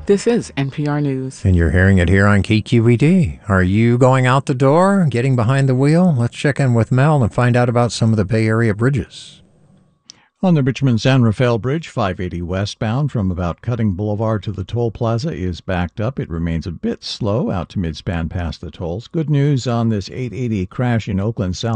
This is NPR News. And you're hearing it here on KQED. Are you going out the door, getting behind the wheel? Let's check in with Mel and find out about some of the Bay Area bridges. On the Richmond-San Rafael Bridge, 580 westbound from about Cutting Boulevard to the toll plaza is backed up. It remains a bit slow out to mid-span past the tolls. Good news on this 880 crash in Oakland South.